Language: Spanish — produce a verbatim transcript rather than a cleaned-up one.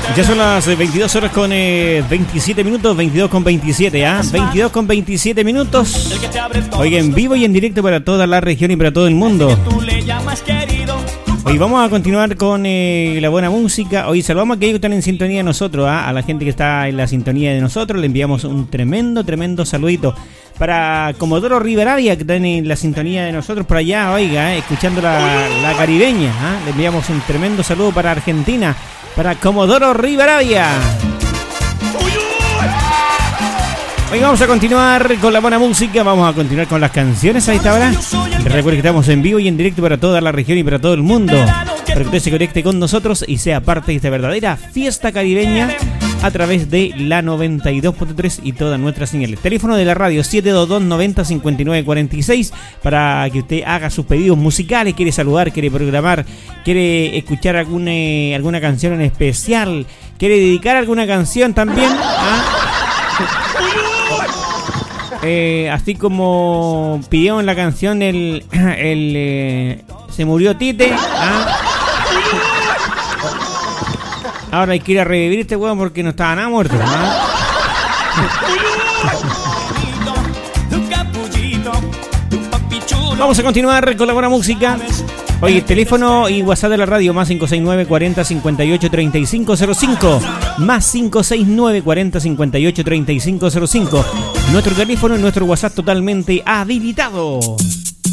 Ya son las veintidós horas con eh, veintisiete minutos, veintidós con veintisiete, ¿ah? veintidós con veintisiete minutos. Hoy en vivo y en directo para toda la región y para todo el mundo. Hoy vamos a continuar con eh, la buena música. Hoy saludamos a aquellos que están en sintonía de nosotros, ¿ah? A la gente que está en la sintonía de nosotros. Le enviamos un tremendo, tremendo saludito. Para Comodoro Rivadavia, que están en la sintonía de nosotros por allá, oiga, eh, escuchando la, la caribeña, ¿ah? Le enviamos un tremendo saludo para Argentina, para Comodoro Rivadavia. Hoy vamos a continuar con la buena música, vamos a continuar con las canciones a esta hora. Recuerden que estamos en vivo y en directo para toda la región y para todo el mundo, para que usted se conecte con nosotros y sea parte de esta verdadera fiesta caribeña a través de la noventa y dos punto tres y todas nuestras señales. Teléfono de la radio siete dos dos, noventa, cincuenta y nueve cuarenta y seis para que usted haga sus pedidos musicales, quiere saludar, quiere programar, quiere escuchar alguna, alguna canción en especial, quiere dedicar alguna canción también, ¿ah? Eh, así como pidió en la canción el, el eh, se murió Tite, ¿ah? Ahora hay que ir a revivir este huevo porque no estaba nada muerto, ¿ah? Vamos a continuar con la buena música. Oye, teléfono y WhatsApp de la radio más cinco seis nueve, cuarenta, cincuenta y ocho, treinta y cinco cero cinco, más cinco seis nueve, cuarenta, cincuenta y ocho, treinta y cinco cero cinco. Nuestro teléfono y nuestro WhatsApp totalmente habilitado.